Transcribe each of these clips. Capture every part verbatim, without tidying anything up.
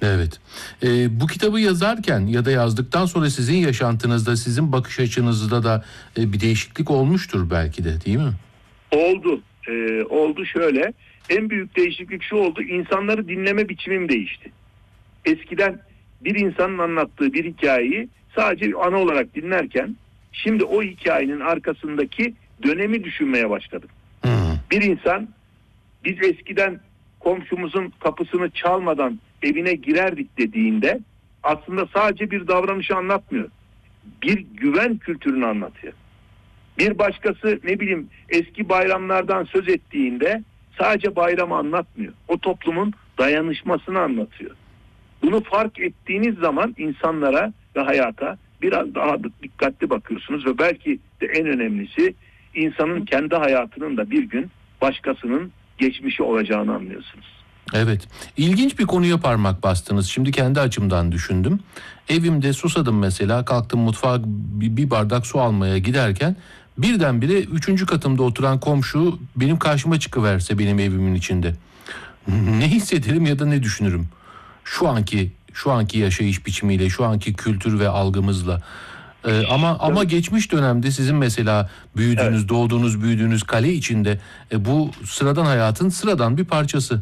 Evet. Ee, bu kitabı yazarken ya da yazdıktan sonra sizin yaşantınızda, sizin bakış açınızda da e, bir değişiklik olmuştur belki de, değil mi? Oldu. Ee, oldu şöyle. En büyük değişiklik şu oldu. İnsanları dinleme biçimim değişti. Eskiden bir insanın anlattığı bir hikayeyi sadece bir ana olarak dinlerken şimdi o hikayenin arkasındaki dönemi düşünmeye başladım. Hmm. Bir insan, biz eskiden komşumuzun kapısını çalmadan evine girerdik dediğinde aslında sadece bir davranışı anlatmıyor. Bir güven kültürünü anlatıyor. Bir başkası ne bileyim eski bayramlardan söz ettiğinde sadece bayramı anlatmıyor. O toplumun dayanışmasını anlatıyor. Bunu fark ettiğiniz zaman insanlara ve hayata biraz daha dikkatli bakıyorsunuz ve belki de en önemlisi insanın kendi hayatının da bir gün başkasının geçmişi olacağını anlıyorsunuz. Evet. İlginç bir konuya parmak bastınız. Şimdi kendi açımdan düşündüm. Evimde susadım mesela. Kalktım mutfağa bir, bir bardak su almaya giderken birdenbire üçüncü katımda oturan komşu benim karşıma çıkıverse benim evimin içinde. Ne hissederim ya da ne düşünürüm? Şu anki şu anki yaşayış biçimiyle, şu anki kültür ve algımızla. Ee, ama ama geçmiş dönemde sizin mesela büyüdüğünüz, evet. doğduğunuz, büyüdüğünüz kale içinde e, bu sıradan hayatın sıradan bir parçası.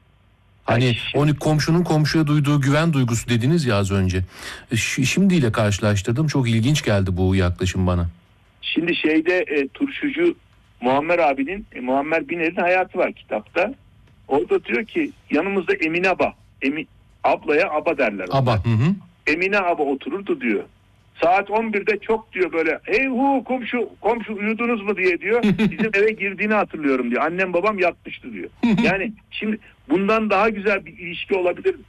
Hani onu komşunun komşuya duyduğu güven duygusu dediniz ya az önce. Ş- şimdiyle karşılaştırdım. Çok ilginç geldi bu yaklaşım bana. Şimdi şeyde e, turşucu Muammer abinin, e, Muammer Biner'in hayatı var kitapta. Orada diyor ki yanımızda Emine Aba. Emi, ablaya aba derler. Aba. Hı hı. Emine Aba otururdu diyor. Saat on birde çok diyor böyle hey hu komşu komşu uyudunuz mu diye diyor. Bizim eve girdiğini hatırlıyorum diyor. Annem babam yatmıştı diyor. Yani şimdi bundan daha güzel bir ilişki olabilir mi?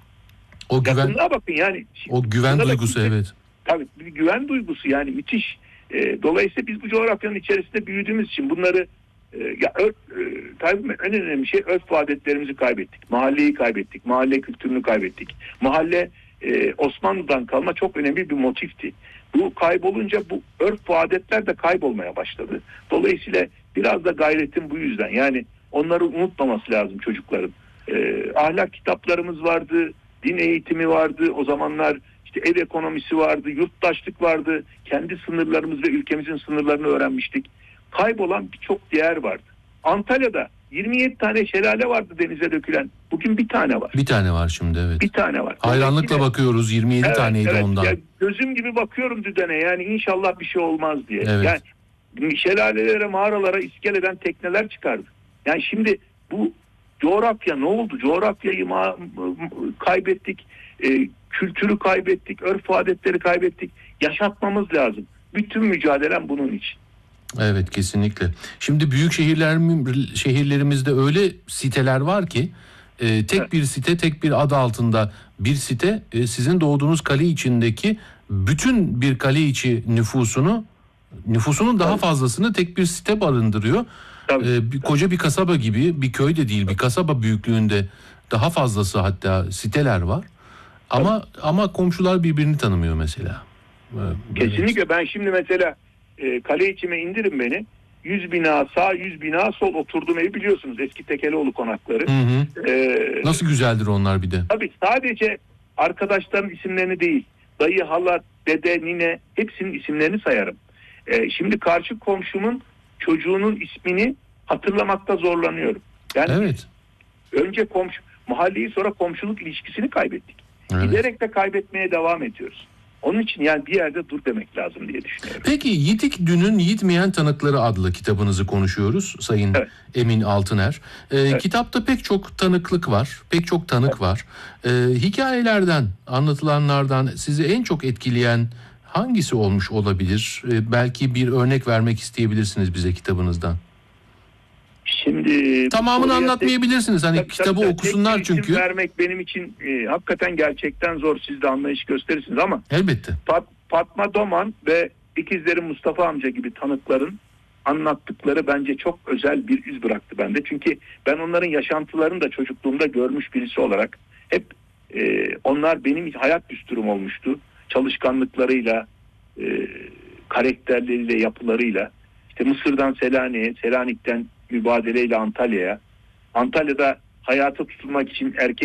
O güven, yakınlığa bakın yani. O güven duygusu kimse, evet. Tabii bir güven duygusu yani müthiş. E, dolayısıyla biz bu coğrafyanın içerisinde büyüdüğümüz için bunları e, ya ör, e, tabii en önemli şey örf ve adetlerimizi kaybettik. Mahalleyi kaybettik. Mahalle kültürünü kaybettik. Mahalle e, Osmanlı'dan kalma çok önemli bir motifti. Bu kaybolunca bu örf ve adetler de kaybolmaya başladı. Dolayısıyla biraz da gayretin bu yüzden. Yani onları unutmaması lazım çocukların. E, ahlak kitaplarımız vardı. Din eğitimi vardı. O zamanlar işte ev ekonomisi vardı, yurttaşlık vardı. Kendi sınırlarımız ve ülkemizin sınırlarını öğrenmiştik. Kaybolan birçok değer vardı. Antalya'da yirmi yedi tane şelale vardı denize dökülen. Bugün bir tane var. Bir tane var şimdi evet. Bir tane var. Hayranlıkla bakıyoruz yirmi yedi evet, taneydi evet. ondan. Yani gözüm gibi bakıyorum düdene yani inşallah bir şey olmaz diye. Evet. Yani şelalelere, mağaralara iskeleden tekneler çıkardı. Yani şimdi bu coğrafya ne oldu? Coğrafyayı ma- kaybettik. E, kültürü kaybettik. Örf adetleri kaybettik. Yaşatmamız lazım. Bütün mücadelem bunun için. Evet kesinlikle. Şimdi büyük şehirler şehirlerimizde öyle siteler var ki e, tek evet. bir site tek bir adı altında bir site e, sizin doğduğunuz kale içindeki bütün bir kale içi nüfusunu nüfusunun daha fazlasını tek bir site barındırıyor. E, bir, koca bir kasaba gibi bir köy de değil bir kasaba büyüklüğünde daha fazlası hatta siteler var. Ama Tabii. ama komşular birbirini tanımıyor mesela. Böyle kesinlikle ben şimdi mesela e, kale içime indirin beni. yüz bina sağ yüz bina sol oturduğum evi biliyorsunuz eski Tekelioğlu konakları. Hı hı. Ee, Nasıl güzeldir onlar bir de. Tabii sadece arkadaşların isimlerini değil dayı, hala, dede, nine hepsinin isimlerini sayarım. Ee, şimdi karşı komşumun çocuğunun ismini hatırlamakta zorlanıyorum. Yani evet. önce komşu mahalleyi sonra komşuluk ilişkisini kaybettik. Evet. Giderek de kaybetmeye devam ediyoruz. Onun için yani bir yerde dur demek lazım diye düşünüyorum. Peki Yitik Dün'ün Yitmeyen Tanıkları adlı kitabınızı konuşuyoruz Sayın evet. Emin Altıner. Ee, evet. Kitapta pek çok tanıklık var, pek çok tanık evet. var. Ee, hikayelerden, anlatılanlardan sizi en çok etkileyen hangisi olmuş olabilir? Ee, belki bir örnek vermek isteyebilirsiniz bize kitabınızdan. Şimdi tamamını anlatmayabilirsiniz. Hani tabii, kitabı tabii, okusunlar çünkü. Vermek benim için e, hakikaten gerçekten zor. Siz de anlayış gösterirsiniz ama. Elbette. Fat, Fatma Doman ve ikizlerim Mustafa amca gibi tanıkların anlattıkları bence çok özel bir iz bıraktı bende. Çünkü ben onların yaşantılarını da çocukluğumda görmüş birisi olarak hep e, onlar benim hayat düsturum olmuştu. Çalışkanlıklarıyla, e, karakterleriyle, yapılarıyla. İşte Mısır'dan Selanik'e, Selanik'ten mübadeleyle Antalya'ya. Antalya'da hayata tutunmak için erkek